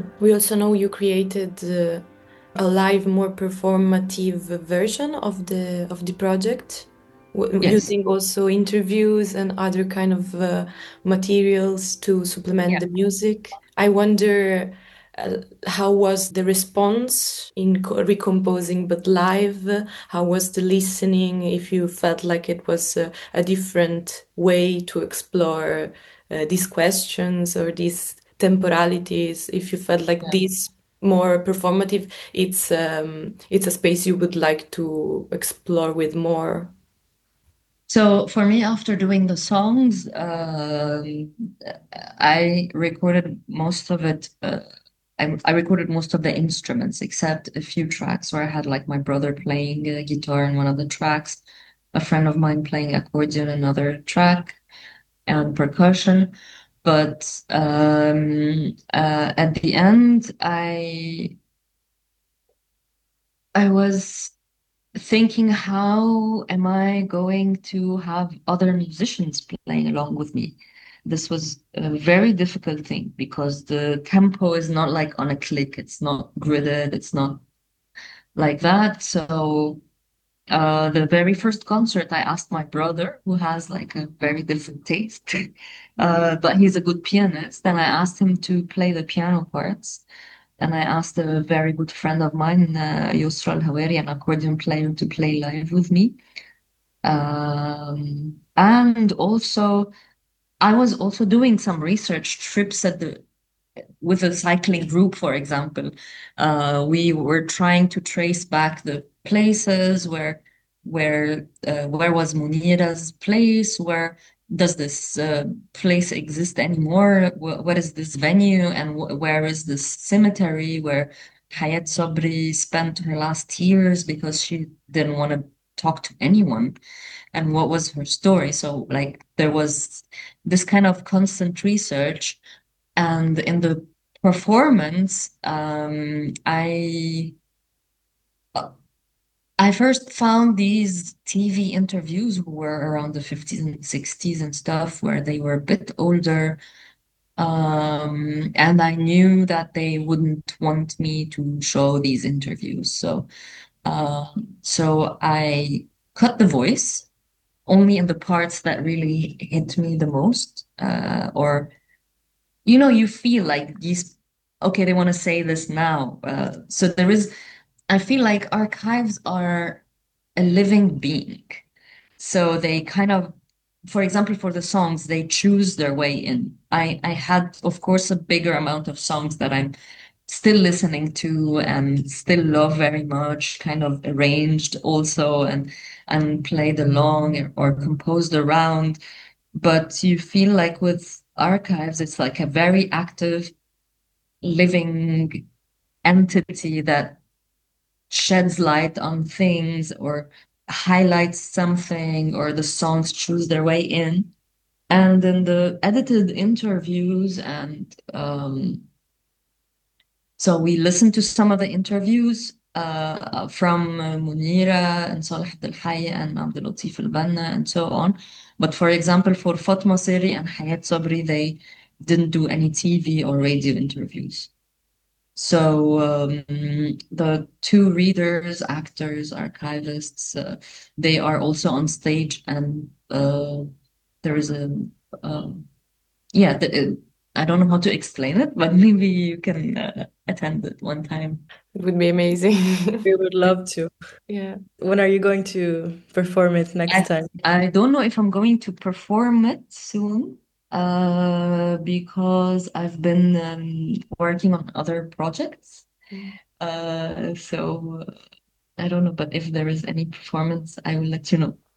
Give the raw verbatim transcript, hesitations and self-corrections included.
We also know you created uh, a live, more performative version of the of the project, w- Yes. using also interviews and other kind of uh, materials to supplement Yeah. the music. I wonder uh, how was the response in co- recomposing, but live? How was the listening? If you felt like it was uh, a different way to explore uh, these questions or these temporalities, if you felt like Yeah. this more performative, it's um, it's a space you would like to explore with more. So for me, after doing the songs, um, I recorded most of it. Uh, I, I recorded most of the instruments, except a few tracks where I had like my brother playing uh, guitar in one of the tracks, a friend of mine playing accordion in another track, and percussion. But um, uh, at the end, I I was thinking, how am I going to have other musicians playing along with me? This was a very difficult thing because the tempo is not like on a click, it's not gridded, it's not like that. So, uh, the very first concert, I asked my brother, who has like a very different taste, uh, but he's a good pianist, and I asked him to play the piano parts. And I asked a very good friend of mine, uh, Yusra Al-Hawari, an accordion player, to play live with me. Um, and also, I was also doing some research trips at the with a cycling group, for example. Uh, we were trying to trace back the places where where uh, where was Munira's place, where does this uh, place exist anymore? Wh- what is this venue, and wh- where is this cemetery where Hayat Sobri spent her last years because she didn't want to talk to anyone, and what was her story? So like there was this kind of constant research, and in the performance, um, I I first found these T V interviews who were around the fifties and sixties and stuff, where they were a bit older. Um, and I knew that they wouldn't want me to show these interviews. So, um, so I cut the voice only in the parts that really hit me the most, uh, or you know, you feel like these, okay, they want to say this now. Uh, so there is, I feel like archives are a living being. So they kind of, for example, for the songs, they choose their way in. I, I had, of course, a bigger amount of songs that I'm still listening to and still love very much, kind of arranged also and and played along or composed around. But you feel like with archives, it's like a very active, living entity that sheds light on things or highlights something, or the songs choose their way in. And in the edited interviews, and um, so we listened to some of the interviews uh, from uh, Munira and Saleh Abdel Hayy and Abdel Latif Al Banna and so on. But for example, for Fatma Seri and Hayat Sabri, they didn't do any T V or radio interviews. So um, the two readers, actors, archivists, uh, they are also on stage, and uh, there is a um, yeah. The, I don't know how to explain it, but maybe you can uh, attend it one time. It would be amazing. We would love to. Yeah. When are you going to perform it next I time? I don't know if I'm going to perform it soon, uh, because I've been um, working on other projects. Uh, so I don't know, but if there is any performance, I will let you know.